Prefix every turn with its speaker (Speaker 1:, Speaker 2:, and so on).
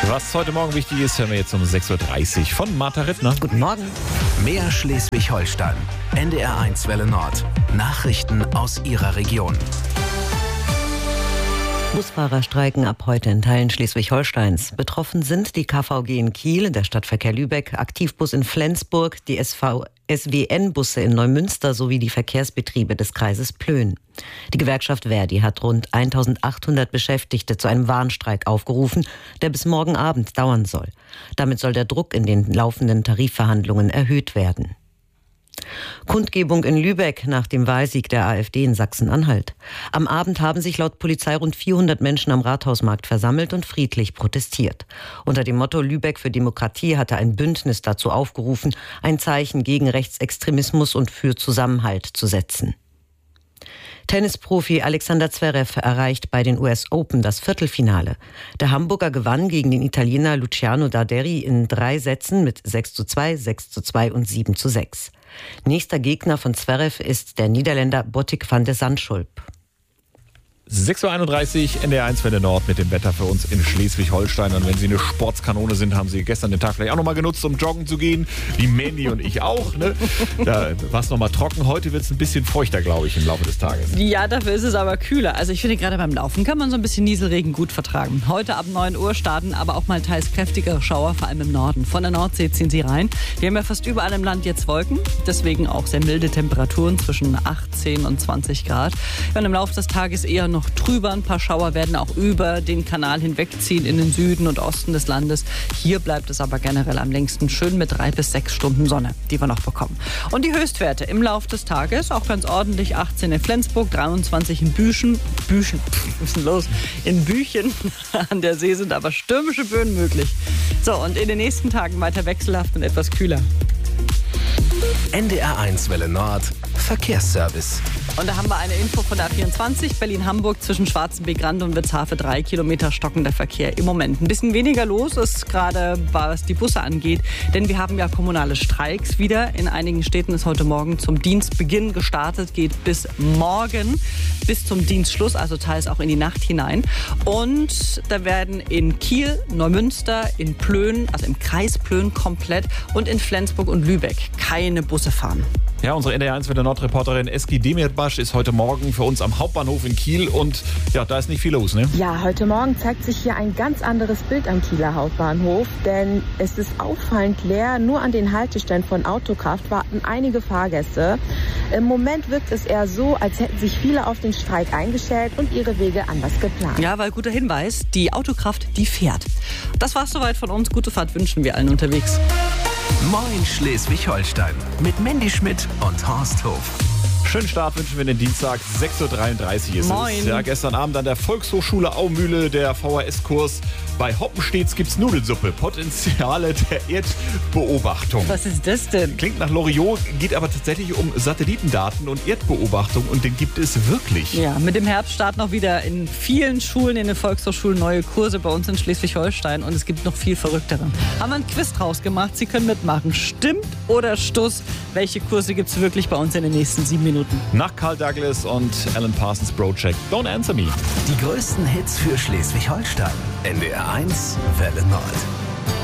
Speaker 1: Was heute Morgen wichtig ist, hören wir jetzt um 6.30 Uhr von Martha Rittner.
Speaker 2: Guten Morgen.
Speaker 3: Mehr Schleswig-Holstein. NDR1 Welle Nord. Nachrichten aus Ihrer Region.
Speaker 2: Busfahrer streiken ab heute in Teilen Schleswig-Holsteins. Betroffen sind die KVG in Kiel, der Stadtverkehr Lübeck, Aktivbus in Flensburg, die SWN-Busse in Neumünster sowie die Verkehrsbetriebe des Kreises Plön. Die Gewerkschaft ver.di hat rund 1.800 Beschäftigte zu einem Warnstreik aufgerufen, der bis morgen Abend dauern soll. Damit soll der Druck in den laufenden Tarifverhandlungen erhöht werden. Kundgebung in Lübeck nach dem Wahlsieg der AfD in Sachsen-Anhalt. Am Abend haben sich laut Polizei rund 400 Menschen am Rathausmarkt versammelt und friedlich protestiert. Unter dem Motto Lübeck für Demokratie hatte ein Bündnis dazu aufgerufen, ein Zeichen gegen Rechtsextremismus und für Zusammenhalt zu setzen. Tennisprofi Alexander Zverev erreicht bei den US Open das Viertelfinale. Der Hamburger gewann gegen den Italiener Luciano Darderi in 3 Sätzen mit 6:2, 6:2 und 7:6. Nächster Gegner von Zverev ist der Niederländer Botic van de Zandschulp.
Speaker 1: 6.31 Uhr, NDR1 Welle Nord mit dem Wetter für uns in Schleswig-Holstein. Und wenn Sie eine Sportskanone sind, haben Sie gestern den Tag vielleicht auch nochmal genutzt, um joggen zu gehen. Wie Mandy und ich auch. Ne? Da war es nochmal trocken. Heute wird es ein bisschen feuchter, glaube ich, im Laufe des Tages.
Speaker 4: Ja, dafür ist es aber kühler. Also ich finde, gerade beim Laufen kann man so ein bisschen Nieselregen gut vertragen. Heute ab 9 Uhr starten aber auch mal teils kräftigere Schauer, vor allem im Norden. Von der Nordsee ziehen sie rein. Wir haben ja fast überall im Land jetzt Wolken. Deswegen auch sehr milde Temperaturen zwischen 18 und 20 Grad. Und im Laufe des Tages eher noch trüber. Ein paar Schauer werden auch über den Kanal hinwegziehen in den Süden und Osten des Landes. Hier bleibt es aber generell am längsten schön mit 3 bis 6 Stunden Sonne, die wir noch bekommen. Und die Höchstwerte im Laufe des Tages auch ganz ordentlich. 18 in Flensburg, 23 in Büchen. Was ist denn los? In Büchen an der See sind aber stürmische Böen möglich. So, und in den nächsten Tagen weiter wechselhaft und etwas kühler.
Speaker 3: NDR1 Welle Nord. Verkehrsservice.
Speaker 4: Und da haben wir eine Info von der A24, Berlin-Hamburg zwischen Schwarzenbeck-Rand und Witzhafe 3 Kilometer stockender Verkehr im Moment. Ein bisschen weniger los ist gerade, was die Busse angeht, denn wir haben ja kommunale Streiks wieder. In einigen Städten ist heute Morgen zum Dienstbeginn gestartet, geht bis morgen, bis zum Dienstschluss, also teils auch in die Nacht hinein. Und da werden in Kiel, Neumünster, in Plön, also im Kreis Plön komplett und in Flensburg und Lübeck keine Busse fahren.
Speaker 1: Ja, unsere NDR1 Welle Nord-Reporterin Eski Demirbaş ist heute Morgen für uns am Hauptbahnhof in Kiel und ja, da ist nicht viel los, ne?
Speaker 5: Ja, heute Morgen zeigt sich hier ein ganz anderes Bild am Kieler Hauptbahnhof, denn es ist auffallend leer. Nur an den Haltestellen von Autokraft warten einige Fahrgäste. Im Moment wirkt es eher so, als hätten sich viele auf den Streik eingestellt und ihre Wege anders geplant.
Speaker 4: Ja, weil guter Hinweis, die Autokraft, die fährt. Das war's soweit von uns. Gute Fahrt wünschen wir allen unterwegs.
Speaker 3: Moin Schleswig-Holstein mit Mandy Schmidt und Horst Hof.
Speaker 1: Schönen Start wünschen wir den Dienstag, 6.33 Uhr ist
Speaker 4: Moin.
Speaker 1: es. Ja, gestern Abend an der Volkshochschule Aumühle, der VHS-Kurs. Bei Hoppenstedts gibt's Nudelsuppe, Potenziale der Erdbeobachtung.
Speaker 4: Was ist das denn?
Speaker 1: Klingt nach Loriot, geht aber tatsächlich um Satellitendaten und Erdbeobachtung und den gibt es wirklich.
Speaker 4: Ja, mit dem Herbst starten auch wieder in vielen Schulen, in den Volkshochschulen neue Kurse bei uns in Schleswig-Holstein und es gibt noch viel verrücktere. Haben wir einen Quiz draus gemacht, Sie können mitmachen. Stimmt oder Stuss? Welche Kurse gibt's wirklich bei uns in den nächsten 7 Minuten?
Speaker 1: Nach Carl Douglas und Alan Parsons Project, Don't Answer Me.
Speaker 3: Die größten Hits für Schleswig-Holstein. NDR1 Welle Nord.